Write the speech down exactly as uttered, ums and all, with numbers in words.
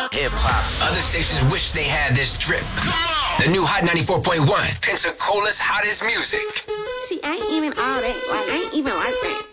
Hip hop. Other stations wish they had this drip. The new Hot ninety-four point one, Pensacola's hottest music. See, I ain't even all that. Like, I ain't even like that.